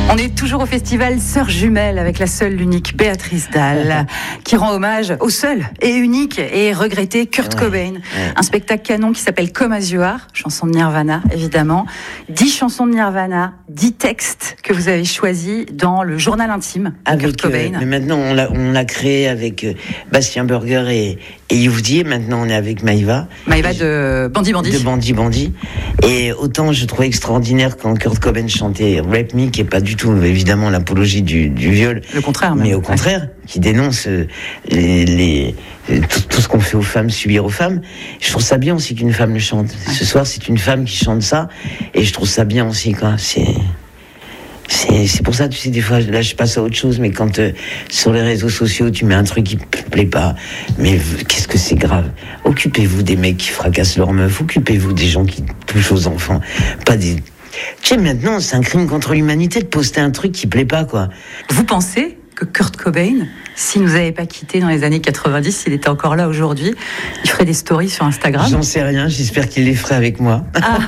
On est toujours au festival Sœurs Jumelles avec la seule, l'unique Béatrice Dalle qui rend hommage au seul et unique et regretté Kurt Cobain. Un spectacle canon qui s'appelle Come As You Are, chanson de Nirvana évidemment. 10 chansons de Nirvana, 10 textes que vous avez choisis dans le journal intime de Kurt Cobain. Mais maintenant on l'a créé avec Bastien Burger et Youvdi. Maintenant on est avec Maïva. Maïva de Bandi Bandi. De Bandi Bandi. Et autant je trouvais extraordinaire quand Kurt Cobain chantait Rape Me, qui est pas du tout évidemment l'apologie du viol. Le contraire même. Mais au contraire, qui dénonce tout ce qu'on fait aux femmes, subir aux femmes. Je trouve ça bien aussi qu'une femme le chante. Ce soir, c'est une femme qui chante ça, et je trouve ça bien aussi, quoi. C'est pour ça, tu sais, des fois, là, je passe à autre chose, mais quand sur les réseaux sociaux, tu mets un truc qui te plaît pas, mais qu'est-ce que c'est grave. Occupez-vous des mecs qui fracassent leurs meufs, occupez-vous des gens qui touchent aux enfants, pas des... Tu sais, maintenant, c'est un crime contre l'humanité de poster un truc qui plaît pas, quoi. Vous pensez que Kurt Cobain, s'il nous avait pas quittés dans les années 90, s'il était encore là aujourd'hui, il ferait des stories sur Instagram? J'en sais rien, j'espère qu'il les ferait avec moi.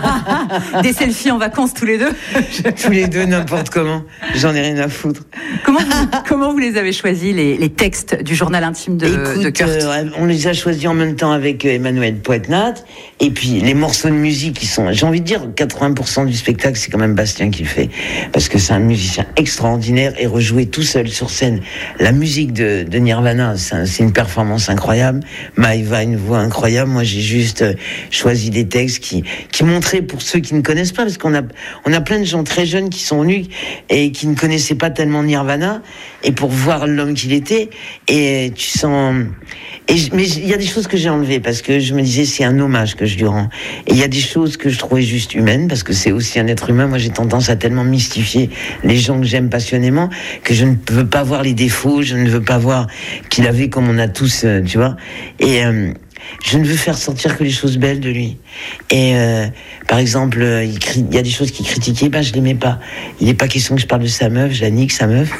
Des selfies en vacances tous les deux? Tous les deux, n'importe comment. J'en ai rien à foutre. Comment vous les avez choisis, les textes du journal intime de Kurt? On les a choisis en même temps avec Emmanuel Poitnat. Et puis, les morceaux de musique qui sont... J'ai envie de dire, 80% du spectacle, c'est quand même Bastien qui le fait. Parce que c'est un musicien extraordinaire et rejouer tout seul sur scène. La musique de Nirvana, c'est une performance incroyable. Maïva a une voix incroyable. Moi, j'ai juste choisi des textes qui montraient, pour ceux qui ne connaissent pas, parce qu'on a plein de gens très jeunes qui sont venus et qui ne connaissaient pas tellement Nirvana, et pour voir l'homme qu'il était, et tu sens... mais il y a des choses que j'ai enlevées, parce que je me disais, c'est un hommage que je lui rends. Et il y a des choses que je trouvais juste humaines, parce que c'est aussi un être humain. Moi, j'ai tendance à tellement mystifier les gens que j'aime passionnément, que je ne veux pas voir les défauts, je ne veux pas voir qu'il avait comme on a tous, tu vois. Et je ne veux faire sortir que les choses belles de lui. Et par exemple, il y a des choses qu'il critiquait, je l'aimais pas. Il n'est pas question que je parle de sa meuf, je la nique, sa meuf.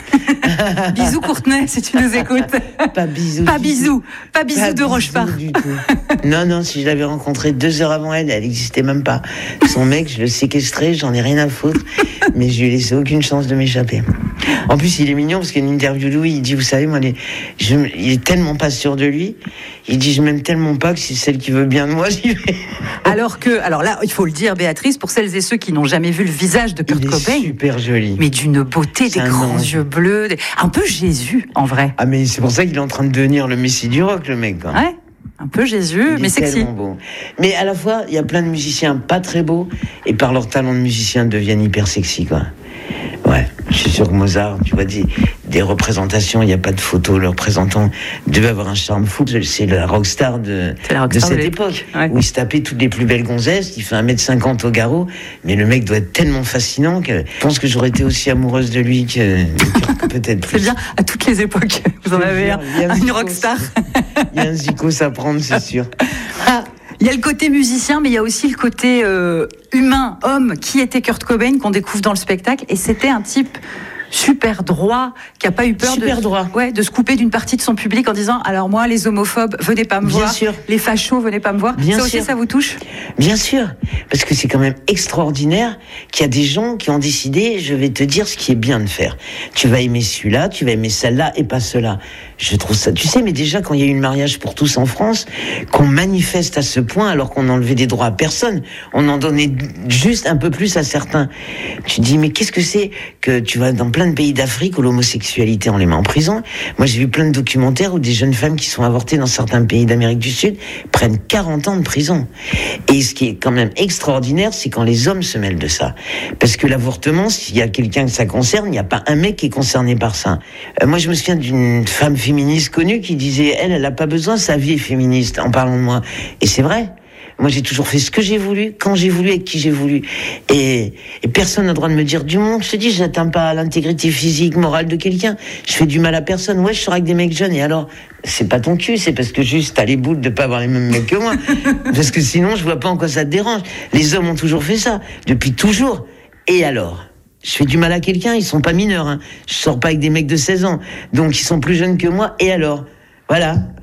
Bisous Courtenay, si tu nous écoutes. Pas bisous. Pas bisous. Pas bisous de Rochefort. Du tout. Non, si je l'avais rencontrée 2 heures avant elle n'existait même pas. Son mec, je le séquestrais, j'en ai rien à foutre. Mais je lui ai laissé aucune chance de m'échapper. En plus, il est mignon parce qu'il y a une interview de lui, il dit, vous savez, moi, il est tellement pas sûr de lui. Il dit, je m'aime tellement pas que c'est celle qui veut bien de moi, j'y vais. Alors là, il faut le dire, Béatrice, pour celles et ceux qui n'ont jamais vu le visage de Kurt Cobain. Il est super joli. Mais d'une beauté, des grands yeux bleus, un peu Jésus, en vrai. Ah, mais c'est pour ça qu'il est en train de devenir le messie du rock, le mec, quoi. Ouais. Un peu Jésus, mais sexy. Beau. Mais à la fois, il y a plein de musiciens pas très beaux, et par leur talent de musicien deviennent hyper sexy, quoi. Ouais, je suis sûr que Mozart, tu vois, des représentations, il n'y a pas de photos, le représentant devait avoir un charme fou. C'est la rockstar de cette époque, ouais. Où il se tapait toutes les plus belles gonzesses, il fait 1m50 au garrot, mais le mec doit être tellement fascinant que je pense que j'aurais été aussi amoureuse de lui que peut-être plus. C'est bien, à toutes les époques, vous en avez une rockstar. Il y a un zikos à prendre, c'est sûr. Il y a le côté musicien, mais il y a aussi le côté humain, homme, qui était Kurt Cobain, qu'on découvre dans le spectacle. Et c'était un type super droit, qui n'a pas eu peur de se couper d'une partie de son public en disant, alors moi, les homophobes, venez pas me voir. Sûr. Les fachos, venez pas me voir. Bien ça sûr. aussi, ça vous touche? Bien sûr, parce que c'est quand même extraordinaire qu'il y a des gens qui ont décidé, je vais te dire ce qui est bien de faire. Tu vas aimer celui-là, tu vas aimer celle-là et pas cela. Je trouve ça, tu sais, mais déjà quand il y a eu le mariage pour tous en France, qu'on manifeste à ce point alors qu'on enlevait des droits à personne, on en donnait juste un peu plus à certains. Tu te dis, mais qu'est-ce que c'est que tu vas dans plein de pays d'Afrique où l'homosexualité on les met en prison. Moi j'ai vu plein de documentaires où des jeunes femmes qui sont avortées dans certains pays d'Amérique du Sud prennent 40 ans de prison. Et ce qui est quand même extraordinaire, c'est quand les hommes se mêlent de ça. Parce que l'avortement, s'il y a quelqu'un que ça concerne, il n'y a pas un mec qui est concerné par ça. Moi je me souviens d'une femme féministe connue qui disait, elle n'a pas besoin, sa vie est féministe, en parlant de moi. Et c'est vrai. Moi, j'ai toujours fait ce que j'ai voulu, quand j'ai voulu, avec qui j'ai voulu. Et personne n'a le droit de me dire du monde. Je te dis, je n'atteins pas l'intégrité physique, morale de quelqu'un. Je fais du mal à personne. Ouais, je sors avec des mecs jeunes. Et alors, c'est pas ton cul, c'est parce que juste t'as les boules de pas avoir les mêmes mecs que moi. Parce que sinon, je vois pas en quoi ça te dérange. Les hommes ont toujours fait ça, depuis toujours. Et alors ? Je fais du mal à quelqu'un, ils sont pas mineurs, hein. Je sors pas avec des mecs de 16 ans. Donc, ils sont plus jeunes que moi. Et alors ? Voilà.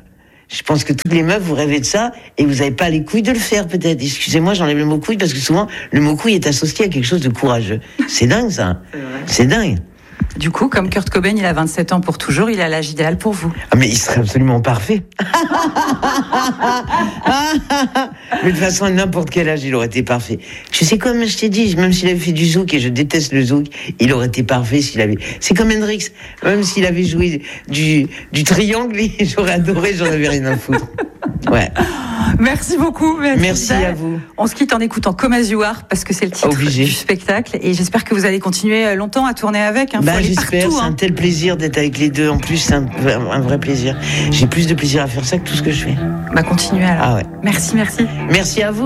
Je pense que toutes les meufs, vous rêvez de ça et vous n'avez pas les couilles de le faire, peut-être. Excusez-moi, j'enlève le mot couille parce que souvent, le mot couille est associé à quelque chose de courageux. C'est dingue, ça. C'est dingue. Du coup, comme Kurt Cobain, il a 27 ans pour toujours, il a l'âge idéal pour vous. Ah, mais il serait absolument parfait. Mais de toute façon, à n'importe quel âge, il aurait été parfait. Je sais, comme je t'ai dit, même s'il avait fait du zouk, et je déteste le zouk, il aurait été parfait s'il avait... C'est comme Hendrix. Même s'il avait joué du triangle, j'aurais adoré, j'en avais rien à foutre. Ouais. Merci beaucoup. Merci à vous. On se quitte en écoutant Come As You Are parce que c'est le titre du spectacle et j'espère que vous allez continuer longtemps à tourner avec. J'espère, c'est un tel plaisir d'être avec les deux. En plus, c'est un vrai plaisir. J'ai plus de plaisir à faire ça que tout ce que je fais. Continuez alors. Ah ouais. Merci. Merci à vous.